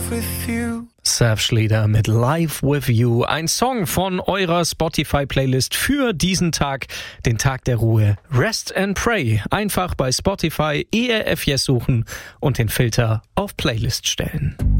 with you. Surfschleder mit Live With You. Ein Song von eurer Spotify-Playlist für diesen Tag, den Tag der Ruhe. Rest and Pray. Einfach bei Spotify ERF Yes suchen und den Filter auf Playlist stellen.